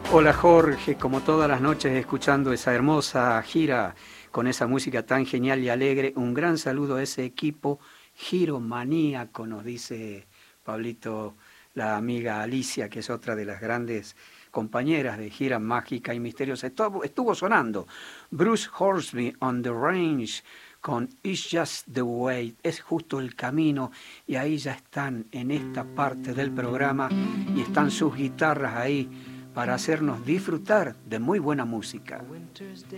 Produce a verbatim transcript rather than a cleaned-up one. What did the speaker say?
Hola Jorge, como todas las noches escuchando esa hermosa gira con esa música tan genial y alegre, un gran saludo a ese equipo giromaníaco, nos dice Pablito, la amiga Alicia, que es otra de las grandes compañeras de gira mágica y misteriosa. Estuvo, estuvo sonando Bruce Hornsby on the Range con It's Just the Way, es justo el camino, y ahí ya están en esta parte del programa y están sus guitarras ahí para hacernos disfrutar de muy buena música.